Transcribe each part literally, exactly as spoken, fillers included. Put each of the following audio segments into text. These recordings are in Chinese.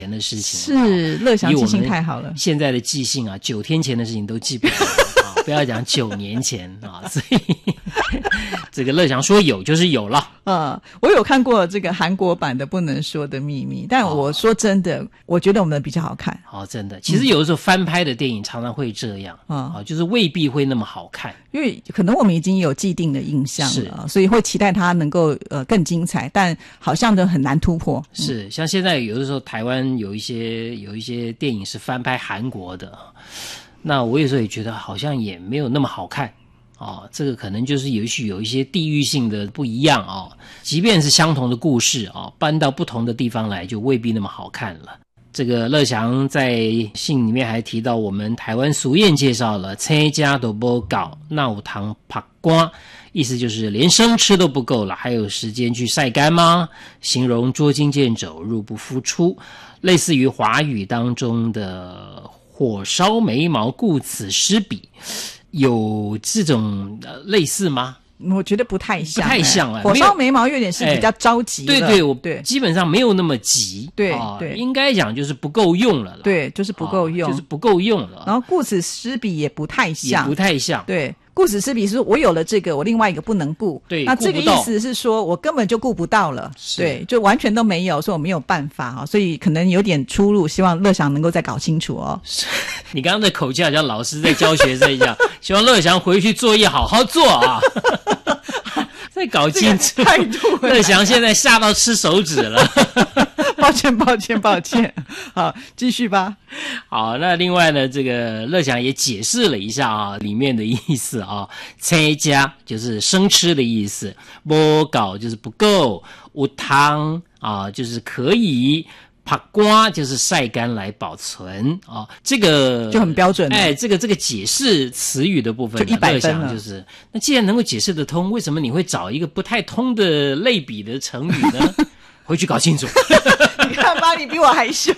前的事情。 是，乐祥记性太好了。 现在的记性啊，九天前的事情都记不得啊，不要讲九年前啊，所以这个乐祥说有就是有了。 呃，我有看过这个韩国版的《不能说的秘密》，但我说真的，哦、我觉得我们的比较好看。 哦，真的，其实有的时候翻拍的电影常常会这样啊、嗯，就是未必会那么好看， 因为可能我们已经有既定的印象了，所以会期待它能够呃更精彩，但好像都很难突破。 是，像现在有的时候台湾有一些有一些电影是翻拍韩国的，那我有时候也觉得好像也没有那么好看。哦，这个可能就是也许有一些地域性的不一样哦，即便是相同的故事哦，搬到不同的地方来就未必那么好看了。这个乐祥在信里面还提到，我们台湾俗谚介绍了青家都不搞，闹堂拍瓜，意思就是连生吃都不够了，还有时间去晒干吗？形容捉襟见肘，入不敷出，类似于华语当中的火烧眉毛，顾此失彼。有这种、呃、类似吗？ 我觉得不太像， 不太像啊。 火烧眉毛有点是比较着急的， 对对，我对基本上没有那么急， 对、 哦、 对， 应该讲就是不够用了啦， 对，就是不够用、 哦，就是不够用了。 然后顾此失彼也不太像， 也不太像， 对。顾此失彼是我有了这个，我另外一个不能顾， 对， 那这个意思是说我根本就顾不到了，对，就完全都没有，所以我没有办法哈，所以可能有点出入，希望乐祥能够再搞清楚哦。 你刚刚的口气好像老师在教学生一样，希望乐祥回去作业好好做啊。再搞清楚， 态度。 乐祥现在吓到吃手指了。 抱歉抱歉抱歉，好，继续吧。 好，那另外呢，这个乐祥也解释了一下啊，里面的意思啊，青家就是生吃的意思，不搞就是不够，有汤啊就是可以，拍瓜就是晒干来保存啊，这个就很标准了。 哎，这个这个解释词语的部分， 就一百分了。 就是，那既然能够解释得通，为什么你会找一个不太通的类比的成语呢？回去搞清楚。 你看吧，你比我还凶。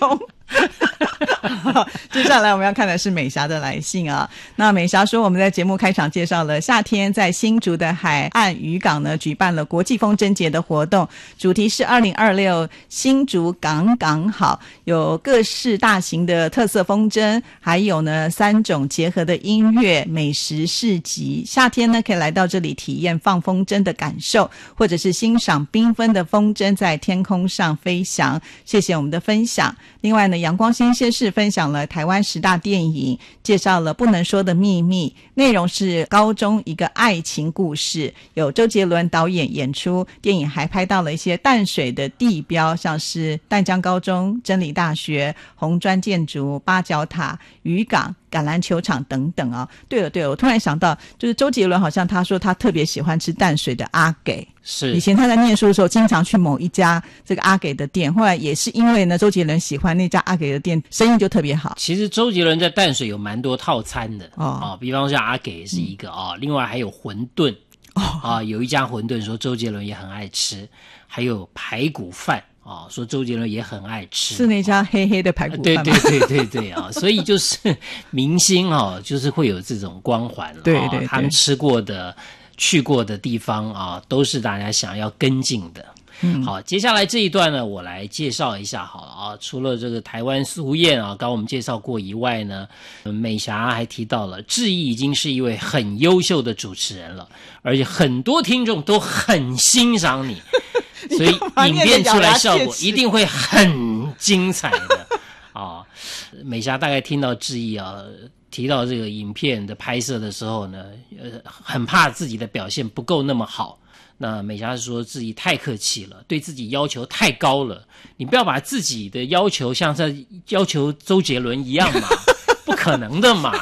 接下来我们要看的是美霞的来信啊。那美霞说，我们在节目开场介绍了夏天在新竹的海岸渔港呢举办了国际风筝节的活动，主题是二零二六新竹港港好，有各式大型的特色风筝，还有呢三种结合的音乐美食市集。夏天呢可以来到这里体验放风筝的感受，或者是欣赏缤纷的风筝在天空上飞翔。谢谢我们的分享。另外呢，阳光新鲜事分享了台湾十大电影，介绍了不能说的秘密，内容是高中一个爱情故事，有周杰伦导演演出，电影还拍到了一些淡水的地标，像是淡江高中、真理大学、红砖建筑、八角塔、渔港、橄榄球场等等啊。对了对了，我突然想到，就是周杰伦好像他说他特别喜欢吃淡水的阿给， 是以前他在念书的时候经常去某一家这个阿给的店，后来也是因为呢周杰伦喜欢那家阿给的店，生意就特别好。 其实周杰伦在淡水有蛮多套餐的哦，哦比方像阿给是一个啊、嗯哦，另外还有馄饨啊、哦，有一家馄饨说周杰伦也很爱吃，还有排骨饭啊、哦，说周杰伦也很爱吃， 是那家黑黑的排骨饭吗？ 对对对对对啊，所以就是明星啊、哦，就是会有这种光环了， 对 对, 对、哦， 他们吃过的、去过的地方啊，都是大家想要跟进的。嗯，好，接下来这一段呢，我来介绍一下好了啊。除了这个台湾俗谚啊，刚刚我们介绍过以外呢，美霞还提到了志毅已经是一位很优秀的主持人了，而且很多听众都很欣赏你，所以影片出来效果一定会很精彩的啊。美霞大概听到志毅啊提到这个影片的拍摄的时候呢，呃，很怕自己的表现不够那么好。那美霞说自己太客气了，对自己要求太高了，你不要把自己的要求像在要求周杰伦一样嘛，不可能的嘛。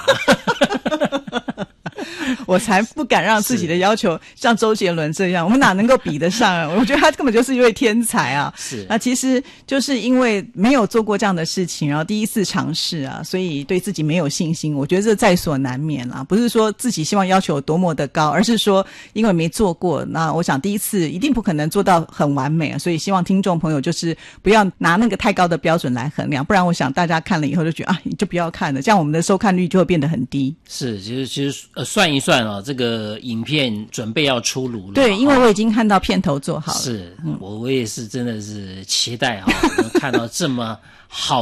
我才不敢让自己的要求像周杰伦这样，我们哪能够比得上啊？我觉得他根本就是一位天才啊！ 是， 那其实就是因为没有做过这样的事情，然后第一次尝试啊，所以对自己没有信心。我觉得这在所难免啦，不是说自己希望要求多么的高，而是说因为没做过，那我想第一次一定不可能做到很完美啊，所以希望听众朋友就是不要拿那个太高的标准来衡量，不然我想大家看了以后就觉得啊，你就不要看了，这样我们的收看率就会变得很低。 是，其实其实呃算一算。 段啊，这个影片准备要出炉了。 对，因为我已经看到片头做好了。 是，我我也是真的是期待啊，能看到这么好